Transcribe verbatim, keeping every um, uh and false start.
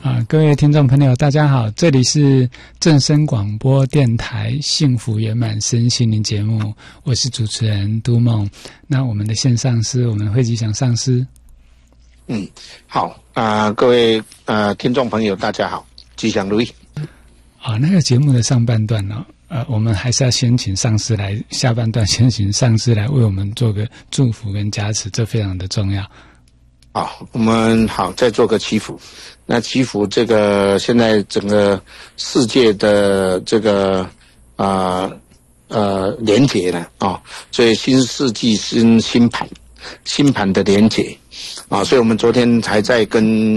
啊，各位听众朋友，大家好，这里是正声广播电台幸福圆满身心灵节目，我是主持人都梦。那我们的线上师，我们慧吉祥上师。 嗯，好啊、呃，各位呃听众朋友，大家好，吉祥如意。 啊，那个节目的上半段呢、哦，呃，我们还是要先请上师来，下半段先请上师来为我们做个祝福跟加持，这非常的重要。 好，我们好再做个祈福。那祈福这个现在整个世界的这个啊 呃, 呃连结呢啊、哦，所以新世纪新新盘新盘的连结啊，所以我们昨天还在跟